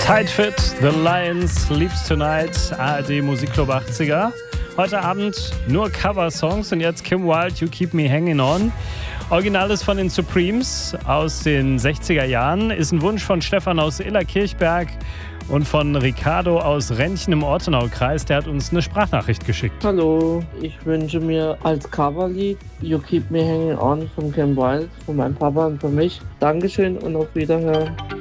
Tight Fit, The Lions, Sleeps Tonight, ARD Musikclub 80er. Heute Abend nur Cover-Songs und jetzt Kim Wilde, You Keep Me Hanging On. Originales von den Supremes aus den 60er Jahren. Ist ein Wunsch von Stefan aus Illerkirchberg und von Ricardo aus Rentchen im Ortenaukreis. Der hat uns eine Sprachnachricht geschickt. Hallo, ich wünsche mir als Coverlied You Keep Me Hanging On von Kim Wilde, von meinem Papa und von mich. Dankeschön und auf Wiederhören.